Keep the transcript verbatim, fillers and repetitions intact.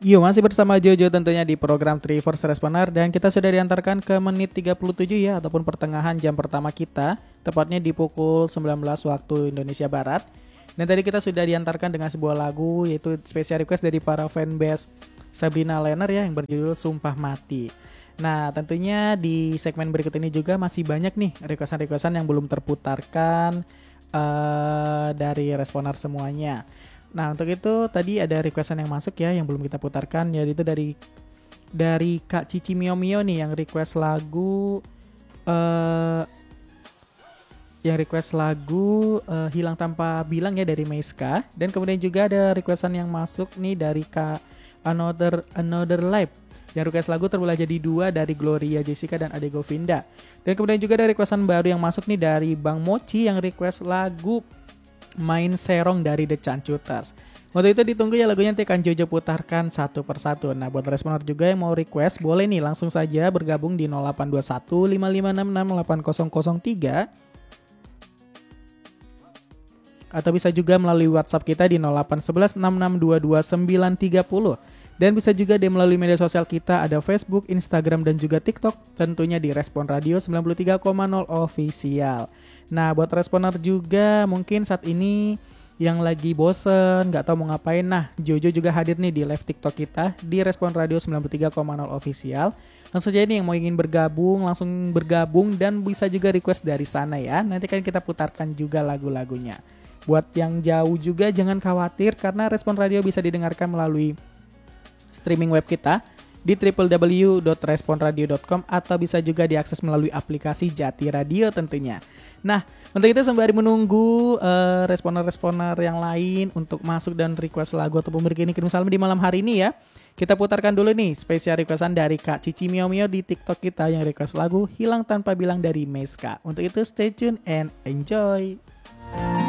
Yo, masih bersama Jojo tentunya di program Three First Responder. Dan kita sudah diantarkan ke menit tiga puluh tujuh ya, ataupun pertengahan jam pertama kita, tepatnya di pukul sembilan belas waktu Indonesia Barat. Dan tadi kita sudah diantarkan dengan sebuah lagu, yaitu special request dari para fanbase Sabrina Lehner ya, yang berjudul Sumpah Mati. Nah, tentunya di segmen berikut ini juga masih banyak nih requestan-requestan yang belum terputarkan uh, dari responer semuanya. Nah, untuk itu tadi ada requestan yang masuk ya, yang belum kita putarkan, yaitu dari dari Kak Cici Mio Mio nih, yang request lagu uh, yang request lagu uh, Hilang Tanpa Bilang ya, dari Meiska. Dan kemudian juga ada requestan yang masuk nih dari Kak Another Another Life, yang request lagu Terbelah Jadi Dua dari Gloria Jessica dan Ade Govinda. Dan kemudian juga ada requestan baru yang masuk nih dari Bang Mochi, yang request lagu Main Serong dari The Chancutas. Waktu itu ditunggu ya lagunya, nanti akan Jojo putarkan satu persatu. Nah, buat responer juga yang mau request, boleh nih langsung saja bergabung di nol delapan dua satu lima lima enam enam delapan nol nol tiga, atau bisa juga melalui WhatsApp kita di nol delapan satu satu enam enam dua dua sembilan tiga nol. Dan bisa juga di melalui media sosial kita, ada Facebook, Instagram, dan juga TikTok, tentunya di Respon Radio sembilan puluh tiga koma nol Official. Nah, buat responer juga mungkin saat ini yang lagi bosen, gak tahu mau ngapain, nah Jojo juga hadir nih di live TikTok kita di Respon Radio sembilan puluh tiga koma nol Official. Langsung aja nih yang mau ingin bergabung, langsung bergabung, dan bisa juga request dari sana ya. Nanti kan kita putarkan juga lagu-lagunya. Buat yang jauh juga jangan khawatir, karena Respon Radio bisa didengarkan melalui streaming web kita di w w w dot respon radio dot com, atau bisa juga diakses melalui aplikasi Jati Radio tentunya. Nah, untuk itu sembari menunggu uh, responer-responer yang lain untuk masuk dan request lagu atau berkirim kirim salam di malam hari ini ya, kita putarkan dulu nih spesial requestan dari Kak Cici Mio Mio di TikTok kita, yang request lagu Hilang Tanpa Bilang dari Meiska. Untuk itu stay tune and enjoy.